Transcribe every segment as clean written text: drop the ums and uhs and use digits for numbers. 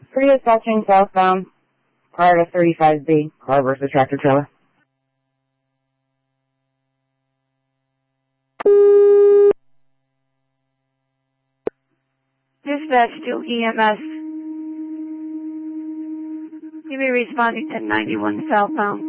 Prius Salting southbound, prior to 35B, car versus tractor trailer. Dispatch to EMS. You'll be responding to 91 southbound.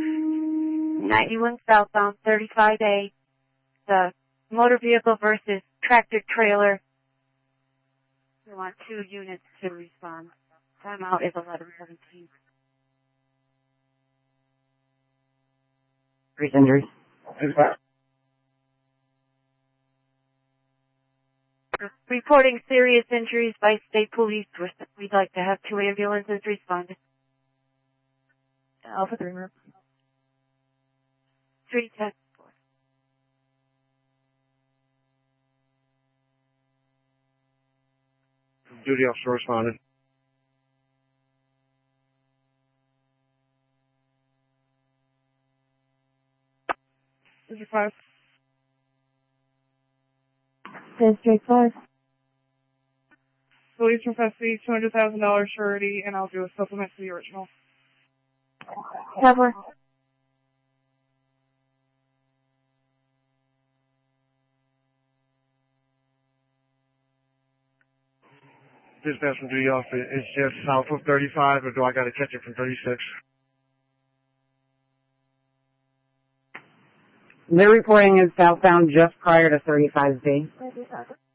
91 southbound, 35A. The motor vehicle versus tractor trailer. We want 2 units to respond. Timeout is 11:17. Serious injuries. Reporting serious injuries by state police. We'd like to have 2 ambulances respond. Alpha 3 Merp. 310. Duty officer responded. District 5. District 5. Police request the $200,000 surety, and I'll do a supplement to the original. Cover. Dispatch from duty off. It's just south of 35, or do I got to catch it from 36? They're reporting is southbound just prior to 35B.